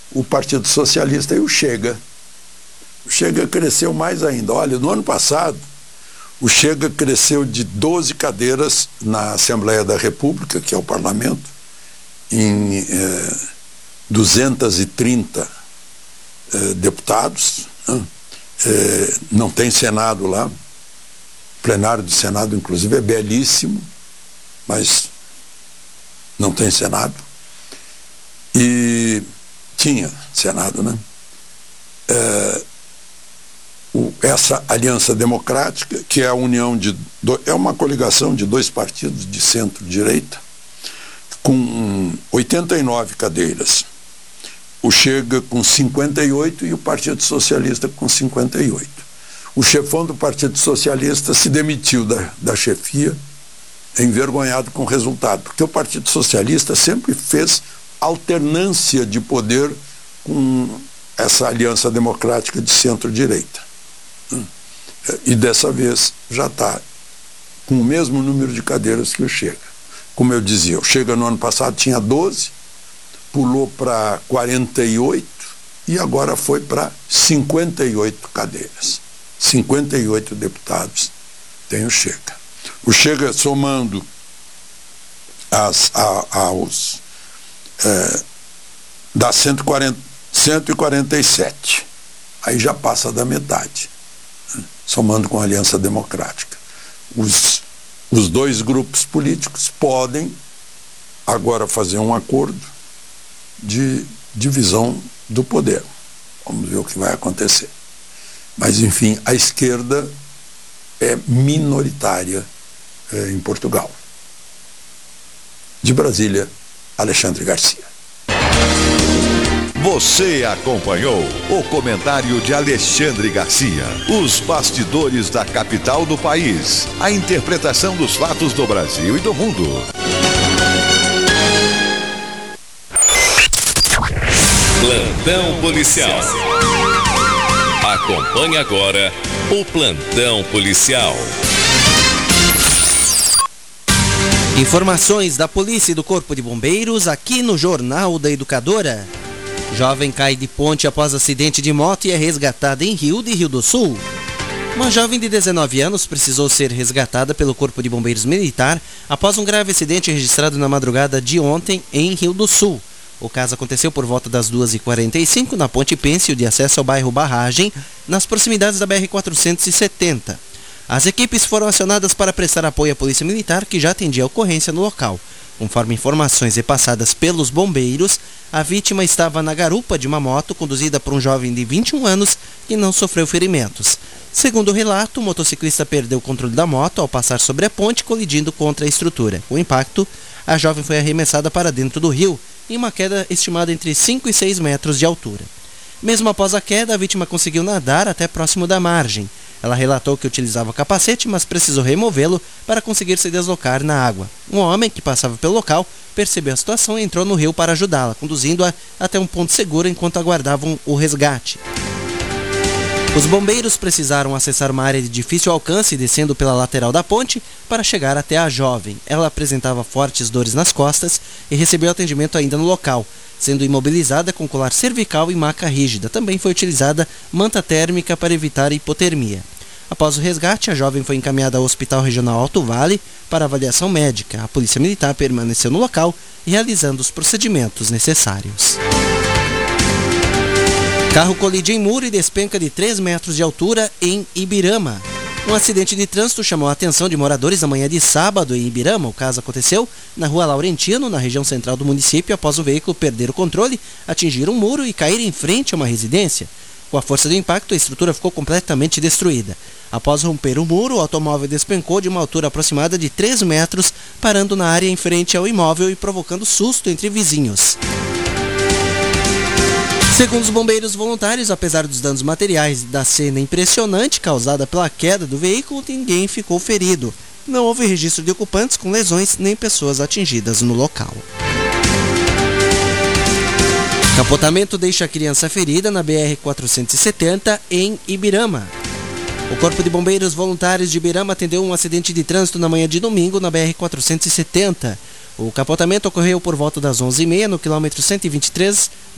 o Partido Socialista e o Chega. O Chega cresceu mais ainda. Olha, no ano passado, o Chega cresceu de 12 cadeiras na Assembleia da República, que é o parlamento, em 230 deputados. Não tem Senado lá. O plenário do Senado, inclusive, é belíssimo, mas não tem Senado. E tinha Senado, né? Essa Aliança Democrática, que é a união é uma coligação de dois partidos de centro-direita, com 89 cadeiras. O Chega com 58 e o Partido Socialista com 58. O chefão do Partido Socialista se demitiu da chefia, envergonhado com o resultado, porque o Partido Socialista sempre fez alternância de poder com essa Aliança Democrática de centro-direita. E dessa vez já está com o mesmo número de cadeiras que o Chega. Como eu dizia, o Chega no ano passado tinha 12, pulou para 48 e agora foi para 58 cadeiras. 58 deputados tem o Chega. O Chega, somando dá 147. Aí já passa da metade, somando com a Aliança Democrática. Os dois grupos políticos podem agora fazer um acordo de divisão do poder. Vamos ver o que vai acontecer. Mas, enfim, a esquerda é minoritária em Portugal. De Brasília, Alexandre Garcia. Você acompanhou o comentário de Alexandre Garcia. Os bastidores da capital do país. A interpretação dos fatos do Brasil e do mundo. Plantão policial. Acompanhe agora o Plantão Policial. Informações da polícia e do Corpo de Bombeiros aqui no Jornal da Educadora. Jovem cai de ponte após acidente de moto e é resgatada em Rio do Sul. Uma jovem de 19 anos precisou ser resgatada pelo Corpo de Bombeiros Militar após um grave acidente registrado na madrugada de ontem em Rio do Sul. O caso aconteceu por volta das 2h45 na Ponte Pêncil de acesso ao bairro Barragem, nas proximidades da BR-470. As equipes foram acionadas para prestar apoio à Polícia Militar, que já atendia a ocorrência no local. Conforme informações repassadas pelos bombeiros, a vítima estava na garupa de uma moto conduzida por um jovem de 21 anos que não sofreu ferimentos. Segundo o relato, o motociclista perdeu o controle da moto ao passar sobre a ponte, colidindo contra a estrutura. Com o impacto, a jovem foi arremessada para dentro do rio, em uma queda estimada entre 5 e 6 metros de altura. Mesmo após a queda, a vítima conseguiu nadar até próximo da margem. Ela relatou que utilizava capacete, mas precisou removê-lo para conseguir se deslocar na água. Um homem que passava pelo local percebeu a situação e entrou no rio para ajudá-la, conduzindo-a até um ponto seguro enquanto aguardavam o resgate. Os bombeiros precisaram acessar uma área de difícil alcance, descendo pela lateral da ponte, para chegar até a jovem. Ela apresentava fortes dores nas costas e recebeu atendimento ainda no local, sendo imobilizada com colar cervical e maca rígida. Também foi utilizada manta térmica para evitar hipotermia. Após o resgate, a jovem foi encaminhada ao Hospital Regional Alto Vale para avaliação médica. A Polícia Militar permaneceu no local, realizando os procedimentos necessários. Carro colide em muro e despenca de 3 metros de altura em Ibirama. Um acidente de trânsito chamou a atenção de moradores na manhã de sábado em Ibirama. O caso aconteceu na Rua Laurentino, na região central do município, após o veículo perder o controle, atingir um muro e cair em frente a uma residência. Com a força do impacto, a estrutura ficou completamente destruída. Após romper o muro, o automóvel despencou de uma altura aproximada de 3 metros, parando na área em frente ao imóvel e provocando susto entre vizinhos. Segundo os bombeiros voluntários, apesar dos danos materiais da cena impressionante causada pela queda do veículo, ninguém ficou ferido. Não houve registro de ocupantes com lesões nem pessoas atingidas no local. Capotamento deixa a criança ferida na BR-470 em Ibirama. O Corpo de Bombeiros Voluntários de Ibirama atendeu um acidente de trânsito na manhã de domingo na BR-470. O capotamento ocorreu por volta das 11h30 no quilômetro 123